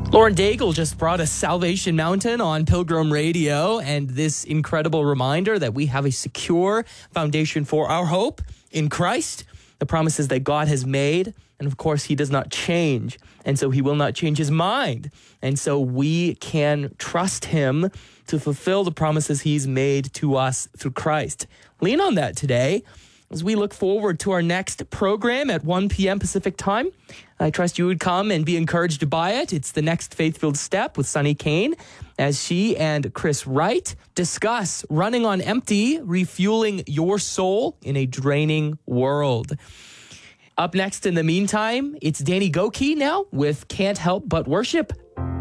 Lauren Daigle just brought us Salvation Mountain on Pilgrim Radio and this incredible reminder that we have a secure foundation for our hope in Christ, the promises that God has made. And of course, he does not change. And so he will not change his mind. And so we can trust him to fulfill the promises he's made to us through Christ. Lean on that today as we look forward to our next program at 1 p.m. Pacific time. I trust you would come and be encouraged by it. It's the Next Faith-Filled Step with Sunny Kane as she and Chris Wright discuss running on empty, refueling your soul in a draining world. Up next in the meantime, it's Danny Gokey now with Can't Help But Worship.